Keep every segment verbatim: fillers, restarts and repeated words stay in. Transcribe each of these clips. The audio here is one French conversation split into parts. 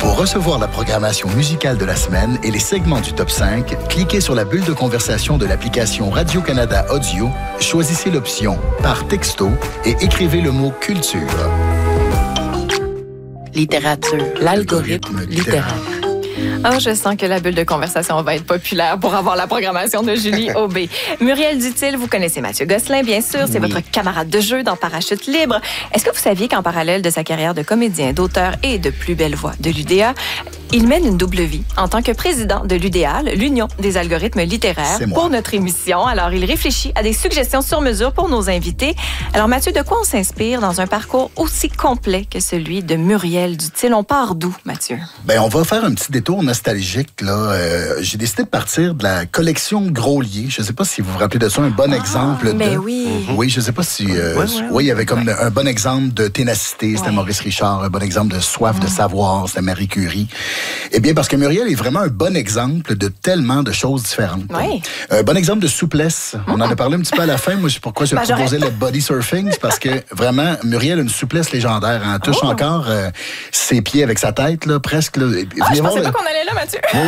Pour recevoir la programmation musicale de la semaine et les segments du Top cinq, cliquez sur la bulle de conversation de l'application Radio-Canada Audio, choisissez l'option « Par texto » et écrivez le mot « Culture ». Littérature, l'algorithme littéraire. Oh, je sens que la bulle de conversation va être populaire pour avoir la programmation de Julie Aubé. Muriel Dutil, vous connaissez Mathieu Gosselin, bien sûr. C'est oui. votre camarade de jeu dans Parachute libre. Est-ce que vous saviez qu'en parallèle de sa carrière de comédien, d'auteur et de plus belle voix de l'U D A, il mène une double vie en tant que président de l'U D A, l'Union des algorithmes littéraires, pour notre émission. Alors, il réfléchit à des suggestions sur mesure pour nos invités. Alors, Mathieu, de quoi on s'inspire dans un parcours aussi complet que celui de Muriel Dutil? On part d'où, Mathieu? Bien, on va faire un petit détour nostalgique. Là. Euh, j'ai décidé de partir de la collection Groslier. Je ne sais pas si vous vous rappelez de ça, un bon ah, exemple. Mais de... oui. Oui, je ne sais pas si... Euh, ouais, ouais, oui, il y avait comme ouais. un bon exemple de ténacité, c'était ouais. Maurice Richard. Un bon exemple de soif ouais. de savoir, c'était Marie Curie. Eh bien, parce que Muriel est vraiment un bon exemple de tellement de choses différentes. Oui. Un bon exemple de souplesse. Mm-hmm. On en a parlé un petit peu à la fin. Moi, c'est pourquoi j'ai ben, proposé le body surfing. C'est parce que vraiment, Muriel a une souplesse légendaire. Elle touche oh. encore euh, ses pieds avec sa tête, là, presque. Là. Ah, je pensais pas le... qu'on allait là, Mathieu. Oui.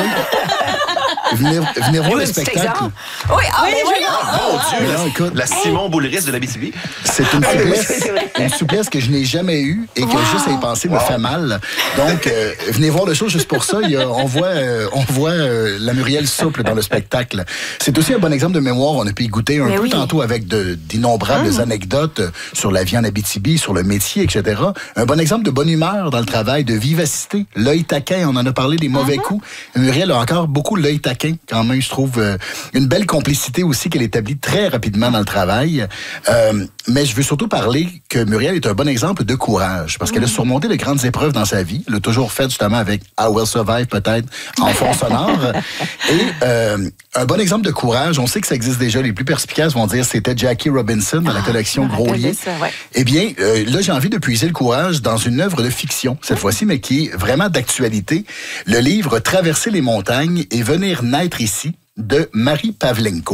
venez, venez voir le spectacle. Oui, ah, oui, oui, mon Dieu, la, écoute, la Simon Boulris de l'Abitibi. C'est une souplesse, une souplesse que je n'ai jamais eue et que wow. juste à y penser me wow. fait mal. Donc, euh, venez voir le show juste pour ça. Il y a, on voit, euh, on voit euh, la Muriel souple dans le spectacle. C'est aussi un bon exemple de mémoire. On a pu y goûter un Mais peu oui. tantôt avec de, d'innombrables mmh. anecdotes sur la vie en Abitibi, sur le métier, et cetera. Un bon exemple de bonne humeur dans le travail, de vivacité. L'œil taquin, on en a parlé des mauvais mmh. coups. Muriel a encore beaucoup l'œil taquin, quand même, je trouve. Euh, une belle complicité aussi qu'elle établit très rapidement dans le travail. Euh, mais je veux surtout parler que Muriel est un bon exemple de courage, parce mmh. qu'elle a surmonté de grandes épreuves dans sa vie. Elle l'a toujours fait, justement, avec I Will Survive, peut-être, en fond sonore. Et euh, un bon exemple de courage, on sait que ça existe déjà. Les plus perspicaces vont dire c'était Jackie Robinson dans la collection ah, Groslier. Ça, ouais. Eh bien, euh, là, j'ai envie de puiser le courage dans une œuvre de fiction, cette mmh. fois-ci, mais qui est vraiment d'actualité. Le livre « Traverser les montagnes et venir naître ici » de Marie Pavlenko.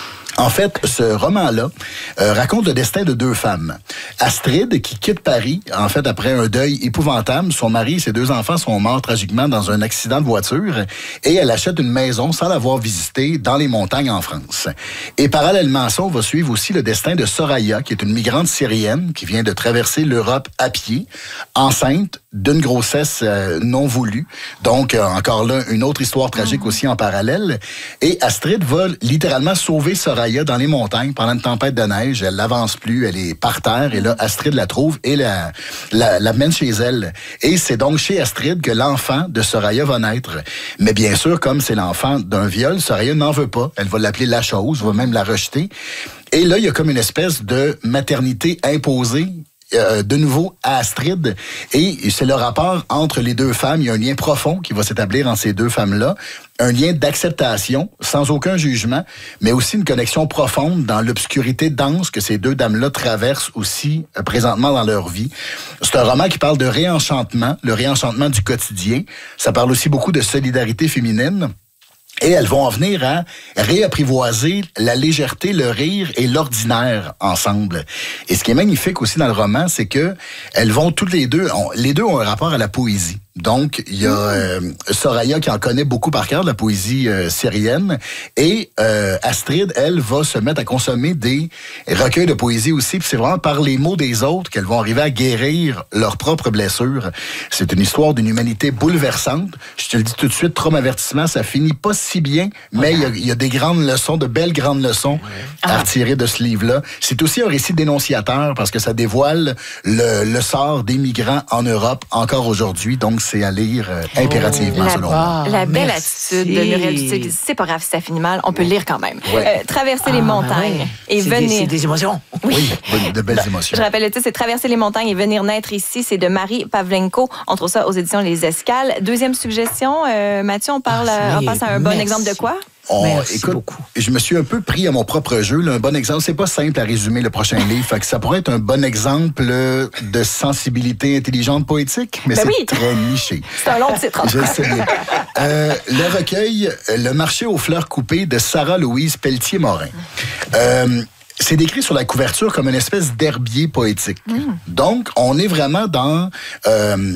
En fait, ce roman-là euh, raconte le destin de deux femmes. Astrid, qui quitte Paris, en fait, après un deuil épouvantable. Son mari et ses deux enfants sont morts tragiquement dans un accident de voiture. Et elle achète une maison sans l'avoir visitée dans les montagnes en France. Et parallèlement à ça, on va suivre aussi le destin de Soraya, qui est une migrante syrienne qui vient de traverser l'Europe à pied, enceinte d'une grossesse euh, non voulue. Donc, euh, encore là, une autre histoire tragique mmh. aussi en parallèle. Et Astrid va littéralement sauver Soraya dans les montagnes pendant une tempête de neige. Elle n'avance plus, elle est par terre. Et là, Astrid la trouve et la, la, la mène chez elle. Et c'est donc chez Astrid que l'enfant de Soraya va naître. Mais bien sûr, comme c'est l'enfant d'un viol, Soraya n'en veut pas. Elle va l'appeler la chose, va même la rejeter. Et là, il y a comme une espèce de maternité imposée Euh, de nouveau à Astrid. Et c'est le rapport entre les deux femmes. Il y a un lien profond qui va s'établir entre ces deux femmes-là. Un lien d'acceptation, sans aucun jugement, mais aussi une connexion profonde dans l'obscurité dense que ces deux dames-là traversent aussi euh, présentement dans leur vie. C'est un roman qui parle de réenchantement, le réenchantement du quotidien. Ça parle aussi beaucoup de solidarité féminine. Et elles vont en venir à réapprivoiser la légèreté, le rire et l'ordinaire ensemble. Et ce qui est magnifique aussi dans le roman, c'est que elles vont toutes les deux, on, les deux ont un rapport à la poésie. Donc, il y a euh, Soraya qui en connaît beaucoup par cœur de la poésie euh, syrienne. Et euh, Astrid, elle, va se mettre à consommer des recueils de poésie aussi. Puis c'est vraiment par les mots des autres qu'elles vont arriver à guérir leurs propres blessures. C'est une histoire d'une humanité bouleversante. Je te le dis tout de suite, traume avertissement, ça finit pas si bien, mais il ouais. y, y a des grandes leçons, de belles grandes leçons ouais. à retirer de ce livre-là. C'est aussi un récit dénonciateur parce que ça dévoile le, le sort des migrants en Europe encore aujourd'hui. Donc, c'est à lire euh, impérativement, oh, selon moi. La belle Merci. attitude de Muriel Dutil. C'est pas grave si ça finit mal, on peut le lire quand même. Ouais. Euh, traverser ah, les montagnes ouais. et c'est venir... Des, c'est des émotions. Oui, oui de belles émotions. Je rappelle le titre, c'est Traverser les montagnes et venir naître ici. C'est de Marie Pavlenko. On trouve ça aux éditions Les Escales. Deuxième suggestion, euh, Mathieu, on, parle, ah, on passe à un bon exemple de quoi? On, écoute, beaucoup. Je me suis un peu pris à mon propre jeu. Là, un bon exemple, c'est pas simple à résumer le prochain livre. Fait que ça pourrait être un bon exemple de sensibilité intelligente poétique, mais ben c'est oui. très niché. C'est un long titre. Je le sais bien. Euh, le recueil Le marché aux fleurs coupées de Sarah-Louise Pelletier-Morin. Euh, C'est décrit sur la couverture comme une espèce d'herbier poétique. Mm. Donc, on est vraiment dans... Euh,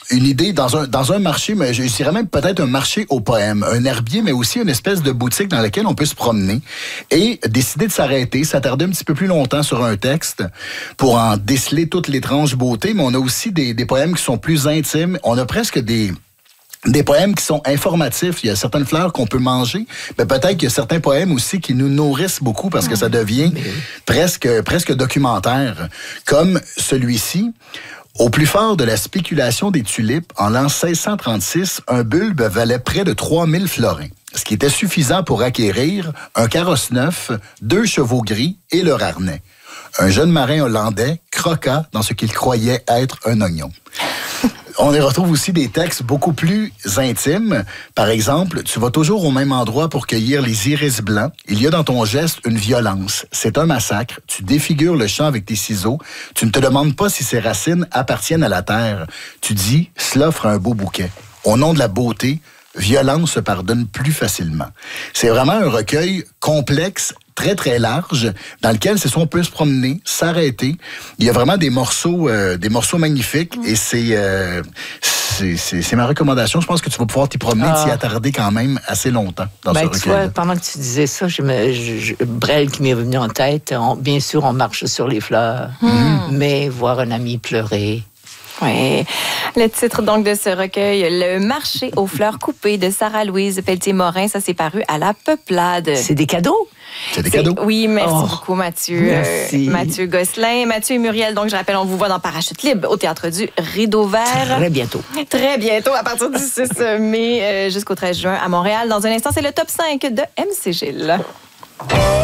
une idée dans un, dans un marché, mais je dirais même peut-être un marché aux poèmes, un herbier, mais aussi une espèce de boutique dans laquelle on peut se promener et décider de s'arrêter, s'attarder un petit peu plus longtemps sur un texte pour en déceler toute l'étrange beauté, mais on a aussi des, des poèmes qui sont plus intimes. On a presque des... Des poèmes qui sont informatifs. Il y a certaines fleurs qu'on peut manger, mais peut-être qu'il y a certains poèmes aussi qui nous nourrissent beaucoup parce que ça devient oui. presque, presque documentaire. Comme celui-ci. Au plus fort de la spéculation des tulipes, en l'an seize cent trente-six, un bulbe valait près de trois mille florins, ce qui était suffisant pour acquérir un carrosse neuf, deux chevaux gris et leur harnais. Un jeune marin hollandais croqua dans ce qu'il croyait être un oignon. On y retrouve aussi des textes beaucoup plus intimes. Par exemple, tu vas toujours au même endroit pour cueillir les iris blancs. Il y a dans ton geste une violence. C'est un massacre. Tu défigures le champ avec tes ciseaux. Tu ne te demandes pas si ses racines appartiennent à la terre. Tu dis, cela fera un beau bouquet. Au nom de la beauté, violence se pardonne plus facilement. C'est vraiment un recueil complexe, très, très large, dans lequel, c'est ça, on peut se promener, s'arrêter. Il y a vraiment des morceaux, euh, des morceaux magnifiques et c'est, euh, c'est, c'est, c'est ma recommandation. Je pense que tu vas pouvoir t'y promener, ah. t'y attarder quand même assez longtemps dans ben, ce recueil. Tu vois, pendant que tu disais ça, je me, je, je, Brel qui m'est venu en tête, on, bien sûr, on marche sur les fleurs, mm. mais voir un ami pleurer. Oui. Le titre donc de ce recueil, Le marché aux fleurs coupées de Sarah-Louise Pelletier-Morin, ça s'est paru à La Peuplade. C'est des cadeaux? C'est des cadeaux. Oui, merci oh, beaucoup, Mathieu. Merci. Euh, Mathieu Gosselin. Mathieu et Muriel, donc je rappelle, on vous voit dans Parachute libre au Théâtre du Rideau Vert. Très bientôt. Très bientôt, à partir du six mai euh, jusqu'au treize juin à Montréal. Dans un instant, c'est le top cinq de M C Gilles.